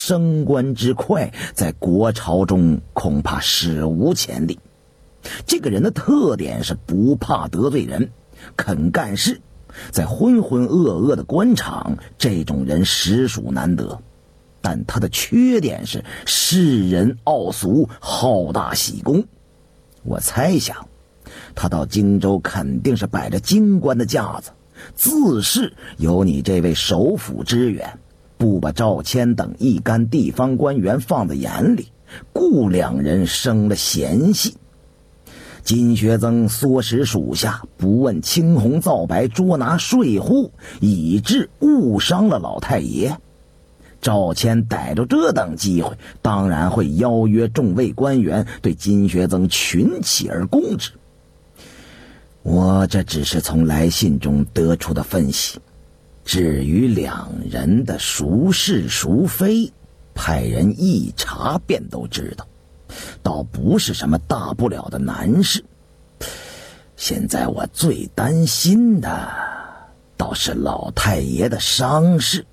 升官之快在国朝中恐怕史无前例。这个人的特点是不怕得罪人，肯干事，在浑浑噩噩的官场，这种人实属难得。但他的缺点是世人傲俗，好大喜功。我猜想他到荆州肯定是摆着京官的架子，自是有你这位首辅支援，不把赵谦等一干地方官员放在眼里，故两人生了嫌隙。金学曾唆使属下不问青红皂白，捉拿税户，以致误伤了老太爷。赵谦逮着这等机会，当然会邀约众位官员对金学曾群起而攻之。我这只是从来信中得出的分析，至于两人的孰是孰非，派人一查便都知道，倒不是什么大不了的难事。现在我最担心的倒是老太爷的伤势。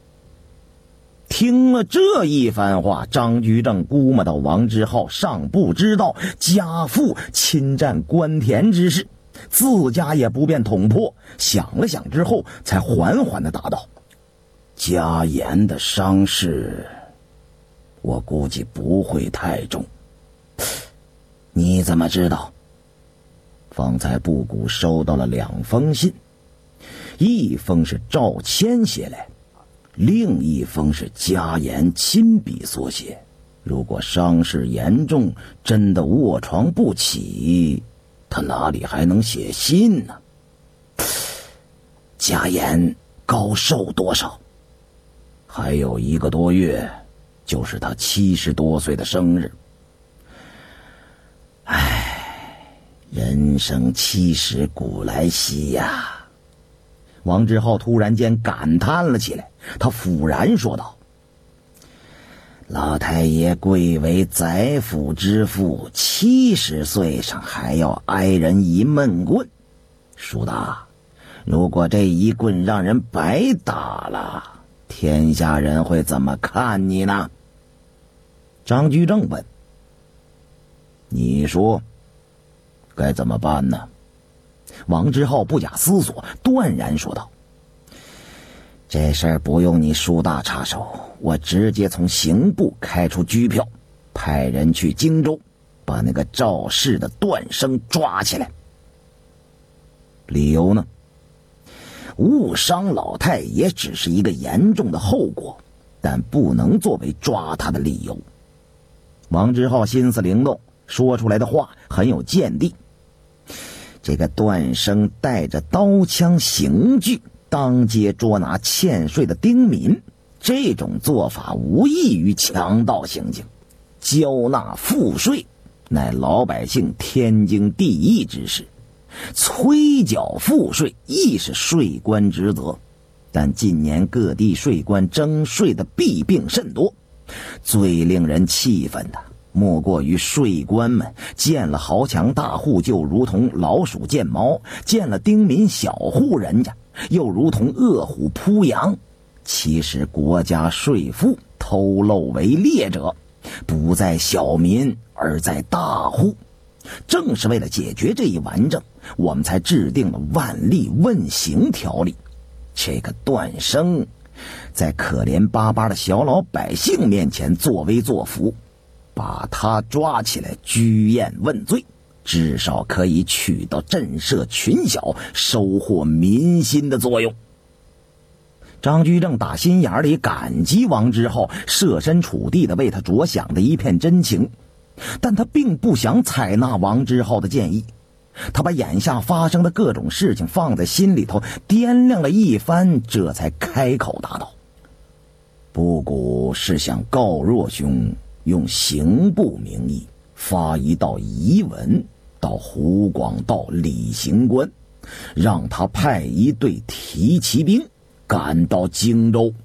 听了这一番话，张居正估摸到王之浩尚不知道家父侵占官田之事，自家也不便捅破，想了想之后才缓缓地答道：家言的伤势我估计不会太重。你怎么知道？方才布谷收到了2封信，一封是赵谦写来，另一封是家言亲笔所写。如果伤势严重，真的卧床不起，他哪里还能写信呢？家言高寿多少？还有1个多月，就是他70多岁的生日。人生70古来稀呀。王之浩突然间感叹了起来，他憤然说道：老太爷贵为宰辅之父，70岁上还要挨人一闷棍。叔大，如果这一棍让人白打了，天下人会怎么看你呢？张居正问：你说该怎么办呢？王之浩不假思索，断然说道：这事儿不用你叔大插手，我直接从刑部开出拘票，派人去荆州把那个赵氏的段生抓起来。理由呢？误伤老太爷只是一个严重的后果，但不能作为抓他的理由。王之浩心思灵动，说出来的话很有见地。这个段生带着刀枪刑具当街捉拿欠税的丁敏，这种做法无异于强盗行径。交纳赋税乃老百姓天经地义之事，催缴赋税亦是税官职责。但近年各地税官征税的弊病甚多，最令人气愤的莫过于税官们见了豪强大户就如同老鼠见猫，见了丁民小户人家又如同饿虎扑羊。其实国家税赋偷漏为劣者，不在小民而在大户。正是为了解决这一顽症，我们才制定了万历问刑条例。这个段生在可怜巴巴的小老百姓面前作威作福，把他抓起来拘验问罪，至少可以起到震慑群小、收获民心的作用。张居正打心眼里感激王之浩设身处地地为他着想的一片真情，但他并不想采纳王之浩的建议。他把眼下发生的各种事情放在心里头，掂量了一番，这才开口答道：布谷是想告若兄用刑部名义发一道遗文到湖广道李行官，让他派一队提骑兵赶到荆州。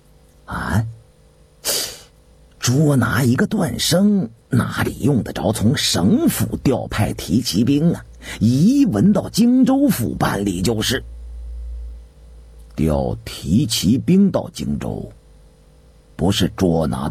捉拿一个段生哪里用得着从省府调派提骑兵啊？移文到荆州府办理就是。调提骑兵到荆州，不是捉拿